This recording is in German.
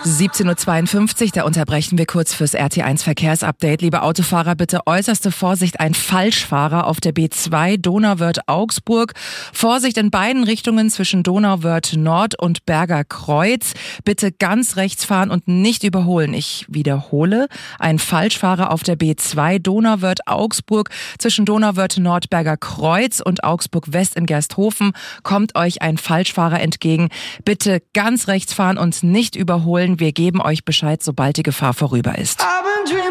17:52 Uhr, da unterbrechen wir kurz fürs RT1 Verkehrsupdate. Liebe Autofahrer, bitte äußerste Vorsicht, ein Falschfahrer auf der B2 Donauwörth-Augsburg. Vorsicht in beiden Richtungen zwischen Donauwörth Nord und Berger Kreuz. Bitte ganz rechts fahren und nicht überholen. Ich wiederhole, ein Falschfahrer auf der B2 Donauwörth-Augsburg zwischen Donauwörth Nord, Berger Kreuz und Augsburg West in Gersthofen kommt euch ein Falschfahrer entgegen. Bitte ganz rechts fahren und nicht überholen. Wir geben euch Bescheid, sobald die Gefahr vorüber ist.